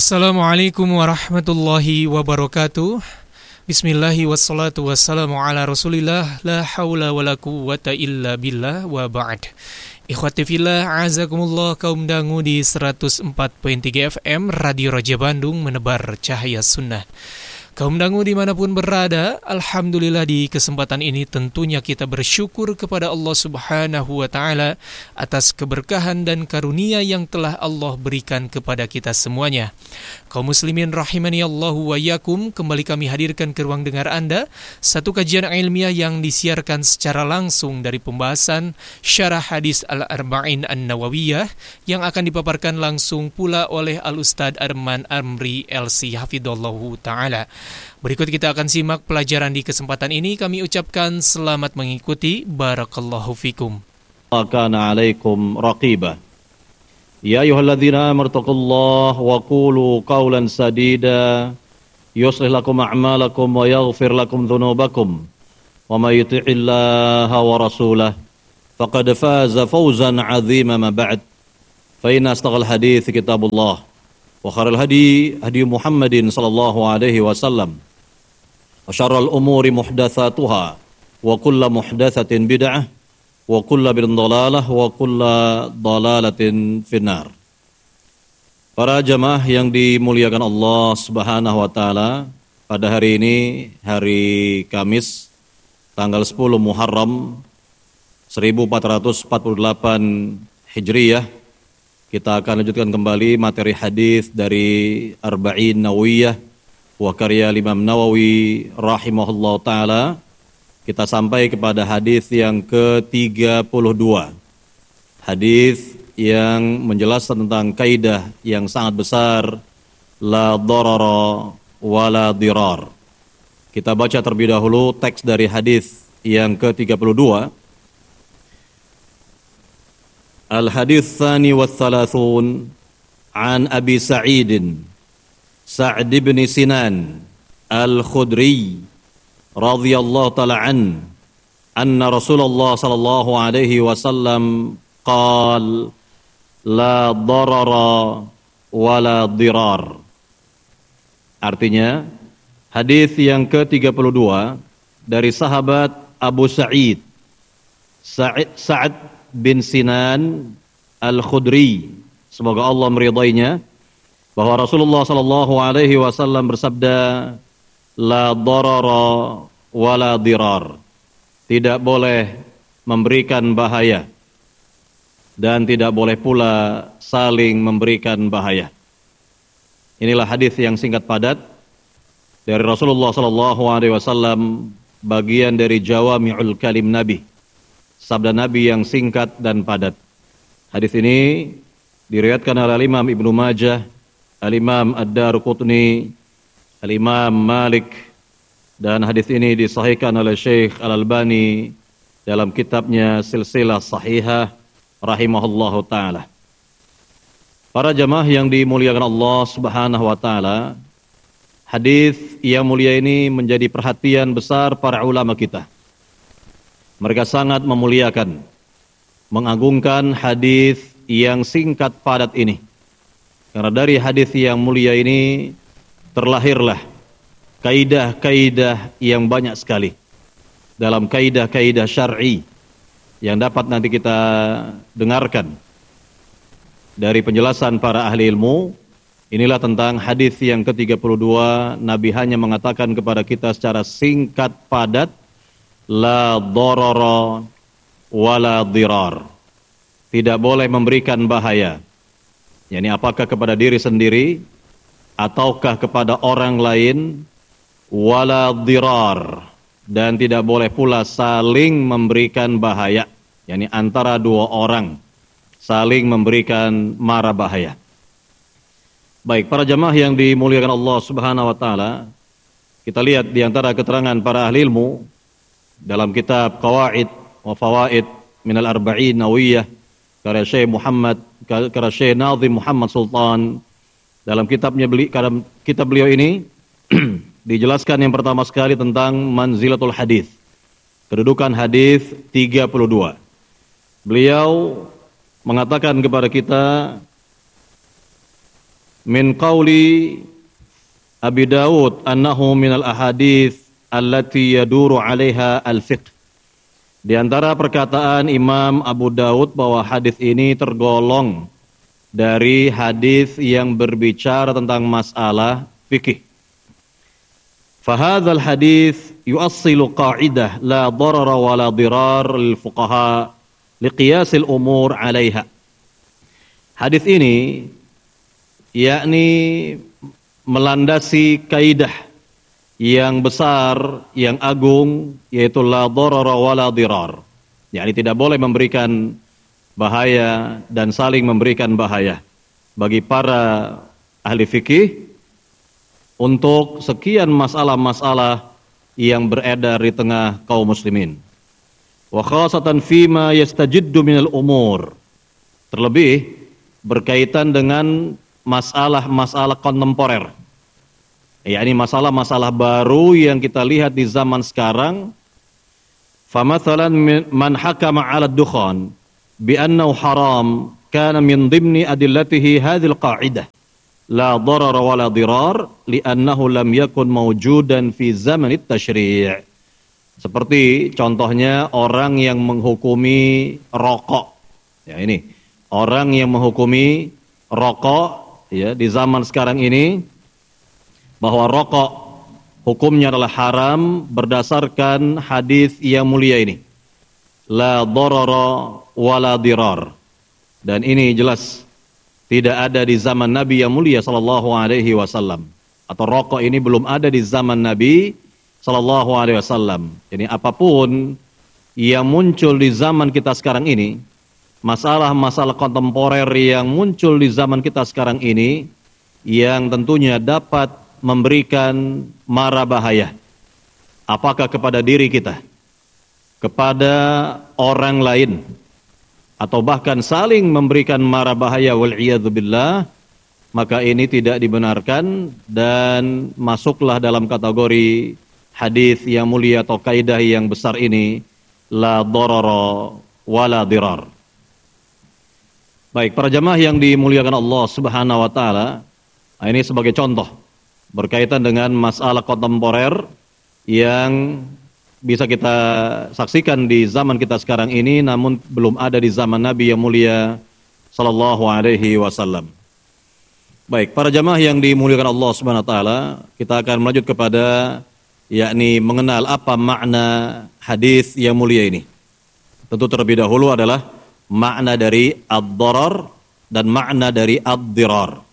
Assalamualaikum warahmatullahi wabarakatuh. Bismillahi wassalatu wassalamu ala rasulillah. La hawla wa la quwwata illa billah wa ba'd. Ikhwati fillah, azakumullah, kaum dangu di 104.3 FM Radio Raja Bandung, menebar cahaya sunnah. Kaum dangu dimanapun berada, alhamdulillah di kesempatan ini tentunya kita bersyukur kepada Allah Subhanahu wa Ta'ala atas keberkahan dan karunia yang telah Allah berikan kepada kita semuanya. Kaum muslimin rahimani Allahu wa yakum, kembali kami hadirkan ke ruang dengar Anda satu kajian ilmiah yang disiarkan secara langsung dari pembahasan Syarah Hadis Al-Arba'in An-Nawawiyah yang akan dipaparkan langsung pula oleh Al-Ustadz Arman Amri LC Hafidhallahu Ta'ala. Berikut kita akan simak pelajaran di kesempatan ini. Kami ucapkan selamat mengikuti. Barakallahu fikum. Kana alaikum raqiba. Ya ayyuhalladzina amanu taqullaha wa qulu qawlan sadida yuslih lakum a'malakum wa yaghfir lakum dhunubakum wa may yuti'illaha wa rasulahu faqad faza fawzan 'azima ma ba'd. Fa inna astaqal hadits kitabullah wa khairul hadi hadi Muhammadin sallallahu alaihi wasallam wa syarrul umuri muhdatsatuha wa kullu muhdatsatin bid'ah wa kullu bid'atin dhalalah wa kullu dhalalatin finnar. Para jamaah yang dimuliakan Allah Subhanahu wa taala, pada hari ini hari Kamis tanggal 10 Muharram 1448 Hijriyah, kita akan lanjutkan kembali materi hadis dari Arba'in Nawawiyah wa karya Imam Nawawi rahimahullah ta'ala. Kita sampai kepada hadis yang ke-32. Hadis yang menjelaskan tentang kaidah yang sangat besar, la darara wa la dirar. Kita baca terlebih dahulu teks dari hadis yang ke-32. Al-hadits tsani wa tsalathun an Abi Sa'id Sa'd bin Sinan Al-Khudri radhiyallahu ta'ala anna Rasulullah sallallahu alaihi wasallam qala la darara wa la dirar. Artinya, hadis yang ke-32 dari sahabat Abu Sa'id Sa'd bin Sinan Al-Khudri, semoga Allah meridainya, bahwa Rasulullah sallallahu alaihi wasallam bersabda, la darara wa la dirar. Tidak boleh memberikan bahaya dan tidak boleh pula saling memberikan bahaya. Inilah hadis yang singkat padat dari Rasulullah sallallahu alaihi wasallam, bagian dari jawami'ul kalim Nabi, sabda Nabi yang singkat dan padat. Hadis ini diriwayatkan oleh Imam Ibnu Majah, Al-Imam Ad-Darqutni, Al-Imam Malik, dan hadis ini disahihkan oleh Syekh Al-Albani dalam kitabnya Silsilah Sahihah rahimahullahu taala. Para jamaah yang dimuliakan Allah Subhanahu wa taala, hadis yang mulia ini menjadi perhatian besar para ulama kita. Mereka sangat memuliakan, mengagungkan hadis yang singkat padat ini. Karena dari hadis yang mulia ini terlahirlah kaidah-kaidah yang banyak sekali dalam kaidah-kaidah syar'i yang dapat nanti kita dengarkan dari penjelasan para ahli ilmu. Inilah tentang hadis yang ke-32. Nabi hanya mengatakan kepada kita secara singkat padat, la darara wa la dirar. Tidak boleh memberikan bahaya. Yani apakah kepada diri sendiri ataukah kepada orang lain, wala dirar, dan tidak boleh pula saling memberikan bahaya. Yani antara dua orang saling memberikan mara bahaya. Baik, para jamaah yang dimuliakan Allah Subhanahu wa taala, kita lihat di antara keterangan para ahli ilmu dalam kitab Qawaid wa Fawaid minal Arba'in Nawawiyah karya Syekh Nazim Muhammad Sultan. Dalam kitab beliau ini dijelaskan yang pertama sekali tentang manzilatul hadis, kedudukan hadis 32. Beliau mengatakan kepada kita min qawli Abi Dawud annahu minal ahadits allati yaduru 'alaiha al-fiqh. Di antara perkataan Imam Abu Dawud bahwa hadis ini tergolong dari hadis yang berbicara tentang masalah fikih. Fahadzal hadis yu'assilu qa'idah la darara wa la dirar lil fuqaha liqiyasil umur 'alaiha. Hadis ini yakni melandasi kaidah yang besar, yang agung, yaitu la darara wa la dirar. yakni tidak boleh memberikan bahaya dan saling memberikan bahaya bagi para ahli fikih untuk sekian masalah-masalah yang beredar di tengah kaum muslimin. Wa khasatan fima yastajiddu minal umur. Terlebih berkaitan dengan masalah-masalah kontemporer. Yakni masalah-masalah baru yang kita lihat di zaman sekarang. Famathalan man hakama 'ala ad-dukhan bi annahu haram kana min dhimni adillatihi hadhil qa'idah la darar wa la dirar li'annahu lam yakun mawjudan fi zaman at-tashri'. Seperti contohnya orang yang menghukumi rokok. Ya ini, orang yang menghukumi rokok ya di zaman sekarang ini bahwa rokok hukumnya adalah haram berdasarkan hadis yang mulia ini. La darara wa la dirar. Dan ini jelas tidak ada di zaman Nabi yang mulia sallallahu alaihi wasallam. Atau rokok ini belum ada di zaman Nabi sallallahu alaihi wasallam. Jadi apapun yang muncul di zaman kita sekarang ini, masalah-masalah kontemporer yang muncul di zaman kita sekarang ini yang tentunya dapat memberikan mara bahaya. Apakah kepada diri kita, kepada orang lain, atau bahkan saling memberikan mara bahaya wal'iyadzubillah, maka ini tidak dibenarkan dan masuklah dalam kategori hadis yang mulia atau kaidah yang besar ini, la darara wa la dirar. Baik, para jamaah yang dimuliakan Allah Subhanahu wa taala, ini sebagai contoh berkaitan dengan masalah kontemporer yang bisa kita saksikan di zaman kita sekarang ini namun belum ada di zaman Nabi yang mulia sallallahu alaihi wasallam. Baik, para jamaah yang dimuliakan Allah Subhanahu wa taala, kita akan melanjut kepada yakni mengenal apa makna hadis yang mulia ini. Tentu terlebih dahulu adalah makna dari ad-darar dan makna dari ad-dirar.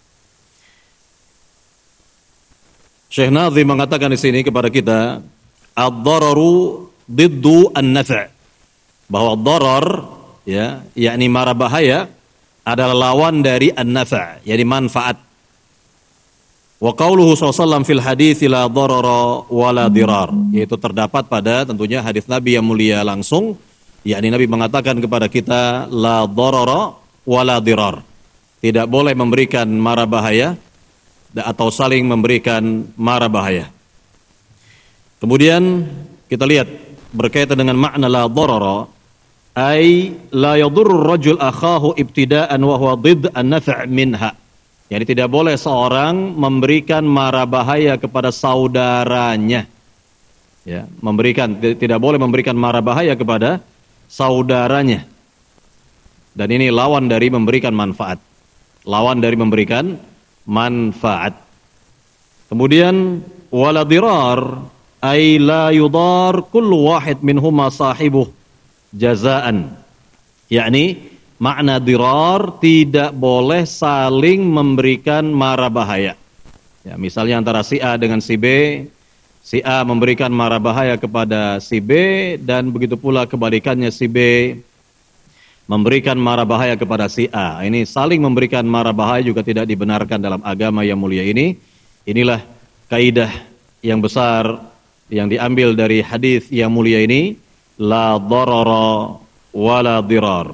Syekh Nazim mengatakan di sini kepada kita, ad-dararu diddu an-nafa'. Bahwa darar ya, yakni mara bahaya adalah lawan dari an-nafa', yakni manfaat. Wa qauluhu sallallahu fil hadits la darara wa la dirar, yaitu terdapat pada tentunya hadis Nabi yang mulia langsung, yakni Nabi mengatakan kepada kita la darara wa la dirar. Tidak boleh memberikan mara bahaya atau saling memberikan mara bahaya. Kemudian kita lihat berkaitan dengan makna la darara, ay la yadurru rajul akhahu ibtida'an wa huwa didd an-nafa' minha. Jadi tidak boleh seorang memberikan mara bahaya kepada saudaranya. Ya, tidak boleh memberikan mara bahaya kepada saudaranya. Dan ini lawan dari memberikan manfaat. Lawan dari memberikan manfaat. Kemudian wala dirar ay la yudar kullu wahid minhuma sahibuh jazaan. Yakni makna dirar tidak boleh saling memberikan mara bahaya. Ya, misalnya antara si A dengan si B, si A memberikan mara bahaya kepada si B dan begitu pula kebalikannya si B memberikan mara bahaya kepada si A. Ini saling memberikan mara bahaya juga tidak dibenarkan dalam agama yang mulia ini. Inilah kaidah yang besar yang diambil dari hadis yang mulia ini, la darara wa la dirar.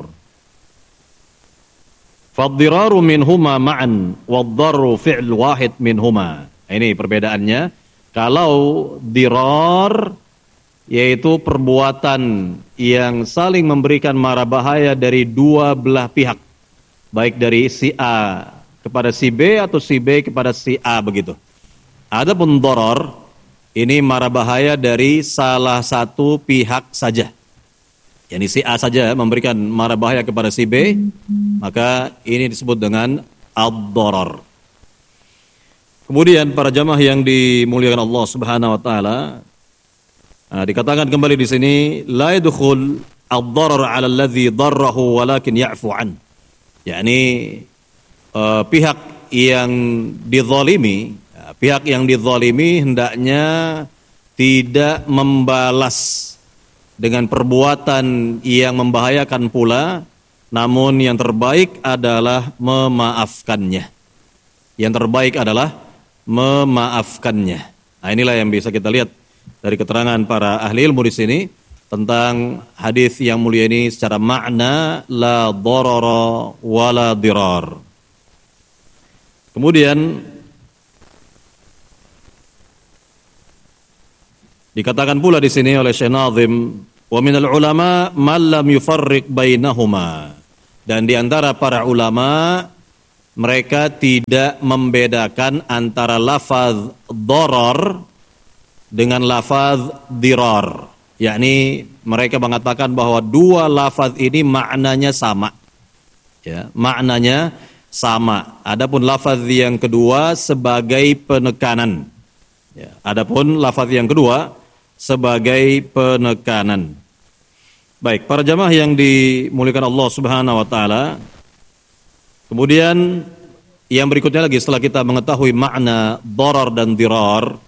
Fad-diraru minhuma ma'an wad-darru fi'l wahid minhuma. Ini perbedaannya. Kalau dirar yaitu perbuatan yang saling memberikan mara bahaya dari dua belah pihak, baik dari si A kepada si B atau si B kepada si A begitu. Adapun doror ini mara bahaya dari salah satu pihak saja. Yani si A saja memberikan mara bahaya kepada si B, maka ini disebut dengan ad-doror. Kemudian para jamaah yang dimuliakan Allah Subhanahu wa taala, dikatakan kembali di sini la yadkhul ad-darar 'ala alladhi darrahu walakin ya'fu an. Yani pihak yang dizalimi hendaknya tidak membalas dengan perbuatan yang membahayakan pula, namun yang terbaik adalah memaafkannya. Yang terbaik adalah memaafkannya. Nah, inilah yang bisa kita lihat dari keterangan para ahli ilmu di sini tentang hadis yang mulia ini secara makna la darara wala dirar. Kemudian dikatakan pula di sini oleh Syekh Nazim, wa minal ulama man lam yufarriq bainahuma. Dan di antara para ulama mereka tidak membedakan antara lafaz darar dengan lafaz dirar. Yakni mereka mengatakan bahwa dua lafaz ini maknanya sama. Ya, maknanya sama. Adapun lafaz yang kedua sebagai penekanan. Ya, adapun lafaz yang kedua sebagai penekanan. Baik, para jamaah yang dimuliakan Allah Subhanahu wa taala. Kemudian yang berikutnya lagi setelah kita mengetahui makna darar dan dirar,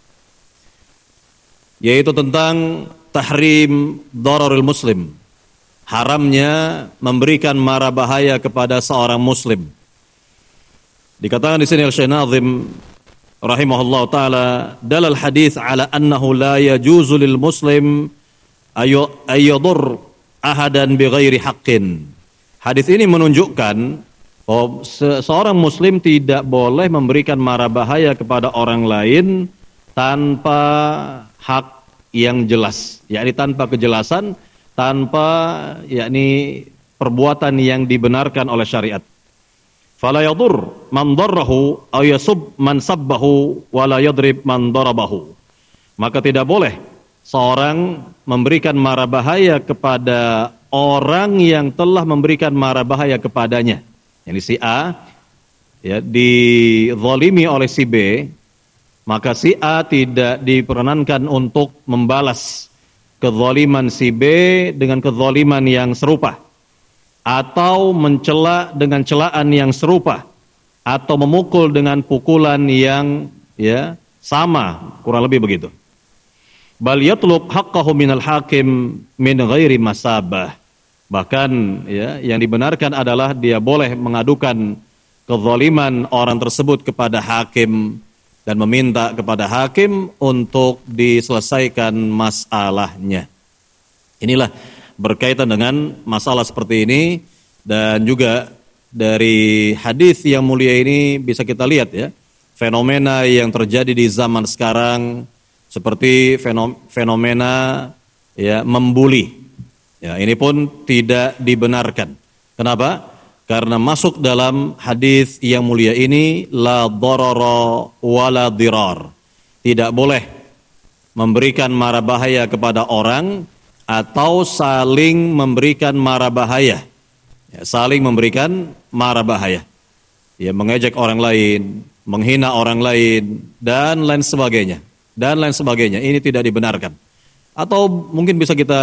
yaitu tentang tahrim dararul muslim, haramnya memberikan mara bahaya kepada seorang muslim. Dikatakan di sini oleh Syekh Nazim rahimahullah taala, dalal hadis ala annahu la yajuzu lil muslim ayadur ahadan bighairi haqqin. Hadis ini menunjukkan bahwa seorang muslim tidak boleh memberikan mara bahaya kepada orang lain tanpa hak yang jelas, yakni tanpa kejelasan, tanpa yakni perbuatan yang dibenarkan oleh syariat. Fala yadur man darrahu aw yasub man sabbahu wa la yadrib man darabahu. Maka tidak boleh seorang memberikan mara bahaya kepada orang yang telah memberikan mara bahaya kepadanya. Yani si A ya dizalimi oleh si B, maka si A tidak diperkenankan untuk membalas kezaliman si B dengan kezaliman yang serupa, atau mencela dengan celaan yang serupa, atau memukul dengan pukulan yang ya sama, kurang lebih begitu. Bal yatlub haqqahu minal hakim min ghairi masabah. Bahkan ya yang dibenarkan adalah dia boleh mengadukan kezaliman orang tersebut kepada hakim dan meminta kepada hakim untuk diselesaikan masalahnya. Inilah berkaitan dengan masalah seperti ini, dan juga dari hadis yang mulia ini bisa kita lihat ya fenomena yang terjadi di zaman sekarang seperti fenomena ya membuli. Ya, ini pun tidak dibenarkan. Kenapa? Karena masuk dalam hadis yang mulia ini la darara wala dirar. Tidak boleh memberikan mara bahaya kepada orang atau saling memberikan mara bahaya. Ya, saling memberikan mara bahaya. Ya, mengejek orang lain, menghina orang lain dan lain sebagainya. Dan lain sebagainya. Ini tidak dibenarkan. Atau mungkin bisa kita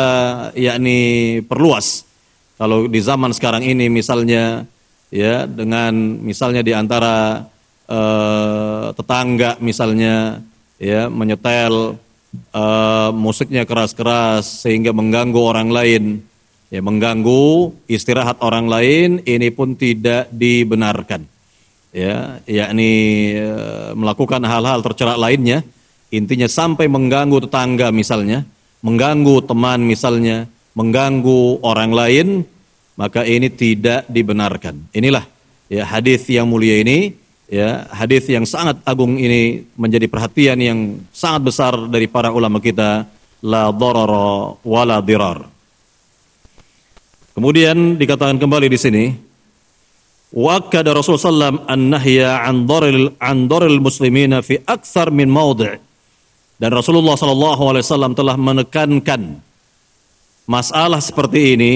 yakni perluas. Kalau di zaman sekarang ini misalnya ya dengan misalnya di antara tetangga misalnya ya menyetel musiknya keras-keras sehingga mengganggu orang lain, ya mengganggu istirahat orang lain, ini pun tidak dibenarkan. Ya, yakni melakukan hal-hal tercela lainnya, intinya sampai mengganggu tetangga misalnya, mengganggu teman misalnya, mengganggu orang lain, maka ini tidak dibenarkan. Inilah ya hadis yang mulia ini, ya hadis yang sangat agung ini menjadi perhatian yang sangat besar dari para ulama kita, la darara wala dirar. Kemudian dikatakan kembali di sini, Wa akkada Rasulullah sallam an-nahya an daril muslimina fi akthar min mawdi'. Dan Rasulullah sallallahu alaihi wasallam telah menekankan masalah seperti ini,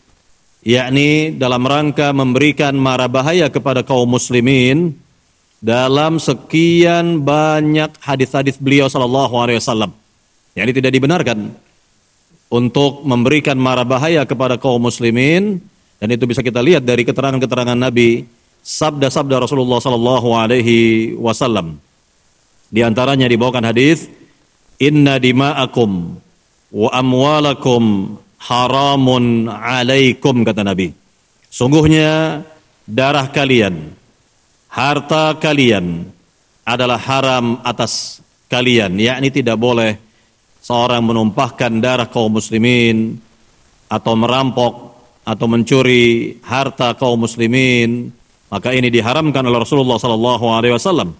yakni dalam rangka memberikan mara bahaya kepada kaum muslimin dalam sekian banyak hadis-hadis beliau sallallahu alaihi wasallam. Yakni tidak dibenarkan untuk memberikan mara bahaya kepada kaum muslimin, dan itu bisa kita lihat dari keterangan-keterangan Nabi, sabda-sabda Rasulullah sallallahu alaihi wasallam. Di antaranya dibawakan hadis, "Inna dima'akum wa amwalakum haramun alaikum," kata Nabi. Sungguhnya darah kalian, harta kalian adalah haram atas kalian, yakni tidak boleh seorang menumpahkan darah kaum muslimin atau merampok atau mencuri harta kaum muslimin, maka ini diharamkan oleh Rasulullah sallallahu alaihi wasallam.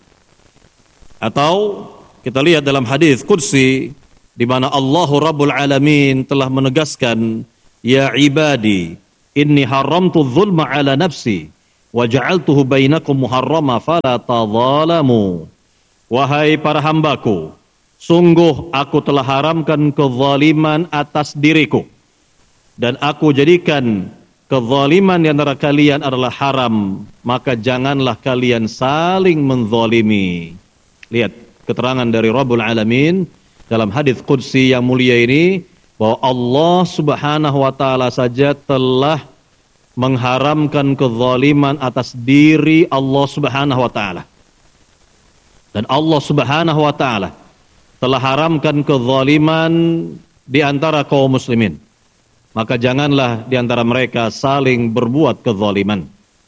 Atau kita lihat dalam hadis qudsi di mana Allahu Rabbul Alamin telah menegaskan, "Ya ibadi, inni haramtu dzulma ala nafsi wa ja'altuhu bainakum muharrama fala tadzalamu." Wahai para hambaku, sungguh aku telah haramkan kezaliman atas diriku, dan aku jadikan kezaliman di antara kalian adalah haram, maka janganlah kalian saling menzalimi. Lihat keterangan dari Rabbul Alamin dalam hadis qudsi yang mulia ini, bahwa Allah Subhanahu wa taala saja telah mengharamkan kezaliman atas diri Allah Subhanahu wa taala. Dan Allah Subhanahu wa taala telah haramkan kezaliman di antara kaum muslimin. Maka janganlah di antara mereka saling berbuat kezaliman.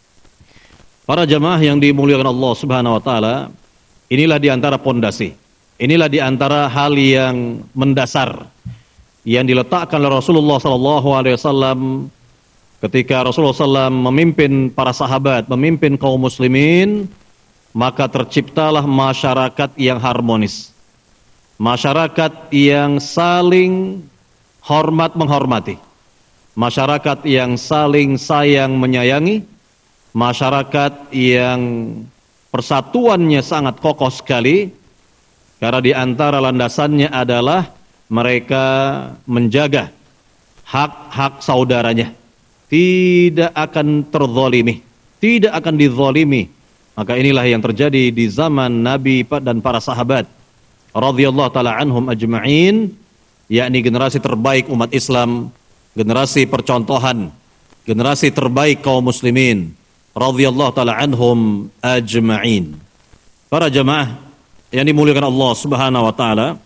Para jamaah yang dimuliakan Allah Subhanahu wa taala, inilah di antara pondasi. Inilah di antara hal yang mendasar yang diletakkan oleh Rasulullah sallallahu alaihi wasallam ketika Rasulullah sallam memimpin para sahabat, memimpin kaum muslimin, maka terciptalah masyarakat yang harmonis. Masyarakat yang saling hormat menghormati. Masyarakat yang saling sayang menyayangi, masyarakat yang persatuannya sangat kokoh sekali, karena di antara landasannya adalah mereka menjaga hak-hak saudaranya, tidak akan terzalimi, tidak akan dizalimi. Maka inilah yang terjadi di zaman Nabi dan para sahabat radhiyallahu taala anhum ajma'in, yakni generasi terbaik umat Islam, generasi percontohan, generasi terbaik kaum muslimin radhiyallahu taala anhum ajma'in. Para jamaah yang dimuliakan Allah Subhanahu wa taala,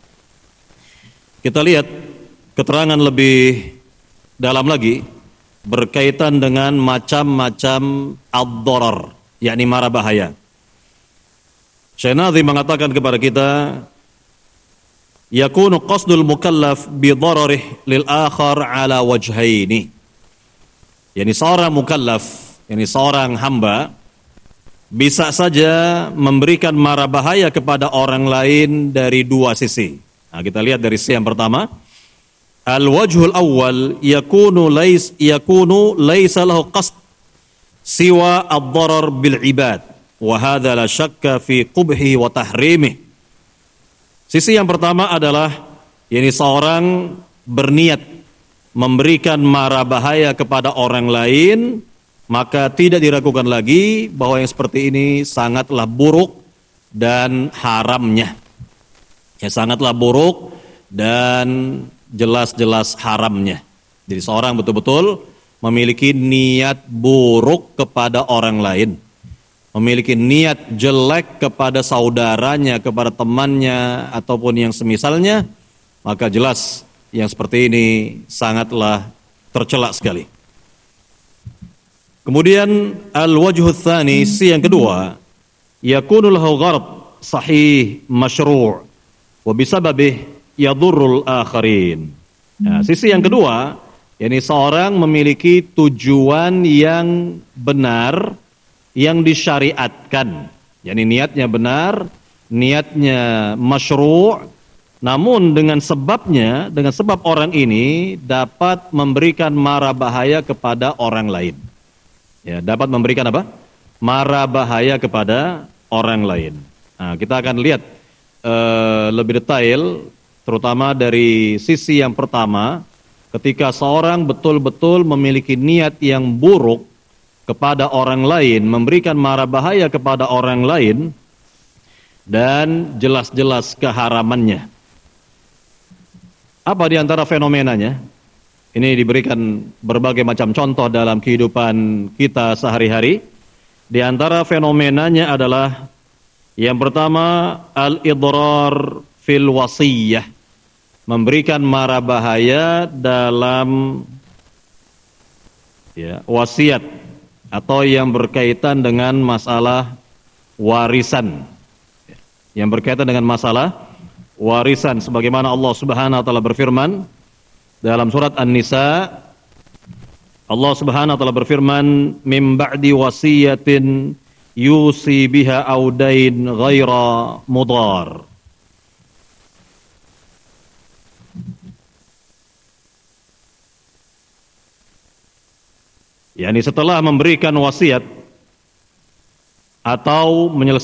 kita lihat keterangan lebih dalam lagi berkaitan dengan macam-macam ad-darar, yakni mara bahaya. Syekh Nazim mengatakan kepada kita, yakunu qasdul mukallaf bi dararih lil akhar ala wajhaini. Yani seorang mukallaf, yani seorang hamba, bisa saja memberikan mara bahaya kepada orang lain dari dua sisi. Nah, kita lihat dari sisi yang pertama. Al-wajhul awwal yakunu laysa lahu qasd siwa ad-darar bil ibad, wa hadha la syakka fi qubhi wa tahrimih. Sisi yang pertama adalah yakni seorang berniat memberikan mara bahaya kepada orang lain, maka tidak diragukan lagi bahwa yang seperti ini sangatlah buruk dan haramnya. Ya, sangatlah buruk dan jelas-jelas haramnya. Jadi seorang betul-betul memiliki niat buruk kepada orang lain, memiliki niat jelek kepada saudaranya, kepada temannya, ataupun yang semisalnya, maka jelas yang seperti ini sangatlah tercela sekali. Kemudian al-wajhu tsani, si yang kedua, yakunu lahu gharad sahih masyru' wa bisababih yadurrul akharin. Nah, sisi yang kedua, yakni seorang memiliki tujuan yang benar yang disyariatkan. Yakni niatnya benar, niatnya masyru', namun dengan sebabnya, dengan sebab orang ini dapat memberikan mara bahaya kepada orang lain. Ya, dapat memberikan apa? mara bahaya kepada orang lain. Nah, kita akan lihat lebih detail, terutama dari sisi yang pertama, ketika seorang betul-betul memiliki niat yang buruk kepada orang lain, memberikan mara bahaya kepada orang lain, dan jelas-jelas keharamannya. Apa di antara fenomenanya? Ini diberikan berbagai macam contoh dalam kehidupan kita sehari-hari. Di antara fenomenanya adalah yang pertama, al-idrar fil wasiyah, memberikan mara bahaya dalam wasiat atau yang berkaitan dengan masalah warisan. Yang berkaitan dengan masalah warisan, sebagaimana Allah Subhanahu wa taala berfirman dalam surat An-Nisa. Allah Subhanahu wa taala berfirman, "Mim ba'di wasiyatin yusi biha audain ghaira mudar." Yani setelah memberikan wasiat atau menyelesaikan